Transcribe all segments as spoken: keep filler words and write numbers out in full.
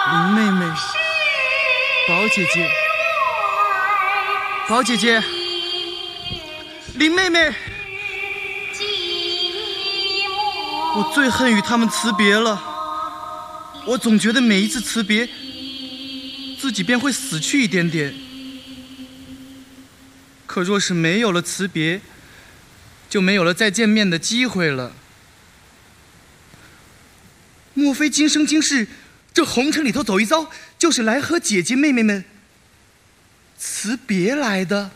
林妹妹，宝姐姐，宝姐姐，林妹妹，我最恨与他们辞别了。我总觉得每一次辞别，自己便会死去一点点。可若是没有了辞别，就没有了再见面的机会了。莫非今生今世，这红尘里头走一遭，就是来和姐姐妹妹们辞别来的？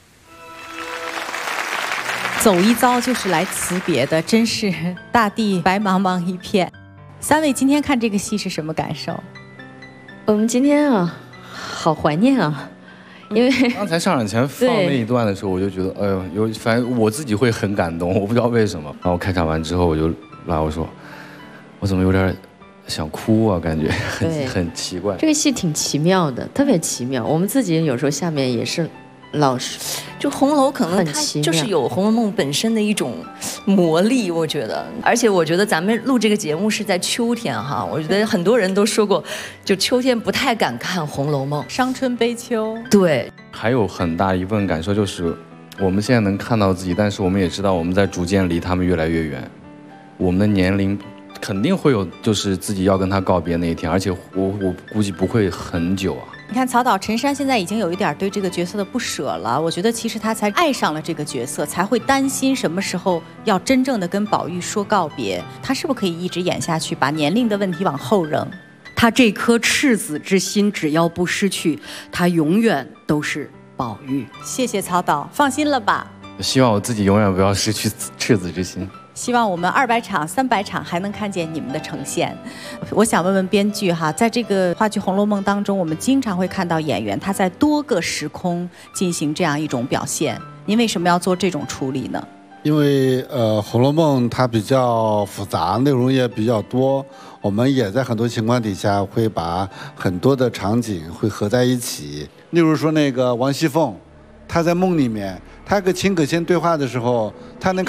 走一遭就是来辞别的，真是大地白茫茫一片。三位今天看这个戏是什么感受？ 我们今天啊，好怀念啊，因为刚才上场前放那一段的时候，我就觉得，哎呦，有反正我自己会很感动，我不知道为什么。然后开场完之后，我就拉我说，我怎么有点想哭啊，感觉很很奇怪。 这个戏挺奇妙的，特别奇妙。我们自己有时候下面也是老师， 就红楼可能它就是有《红楼梦》本身的一种魔力，我觉得。而且我觉得咱们录这个节目是在秋天哈，我觉得很多人都说过，就秋天不太敢看《红楼梦》， 伤春悲秋。 对， 还有很大一部分感受就是，我们现在能看到自己，但是我们也知道我们在逐渐离他们越来越远，我们的年龄肯定会有，就是自己要跟他告别那一天，而且我我估计不会很久啊。 你看曹导陈珊现在已经有一点对这个角色的不舍了，我觉得其实他才爱上了这个角色，才会担心什么时候要真正的跟宝玉说告别，他是不是可以一直演下去，把年龄的问题往后扔？ 他这颗赤子之心只要不失去，他永远都是宝玉。 谢谢曹导，放心了吧？ 希望我自己永远不要失去赤子之心。 希望我们二百场、三百场还能看见你们的呈现。我想问问编剧哈，在这个话剧《红楼梦》当中，我们经常会看到演员他在多个时空进行这样一种表现，您为什么要做这种处理呢？ 因为呃，《红楼梦》它比较复杂，内容也比较多，我们也在很多情况底下会把很多的场景会合在一起。例如说那个王熙凤，她在梦里面，她跟秦可卿对话的时候，她能